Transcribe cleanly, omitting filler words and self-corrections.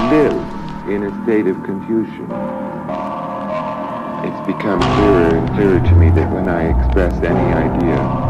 live in a state of confusion. It's become clearer and clearer to me that when I express any idea,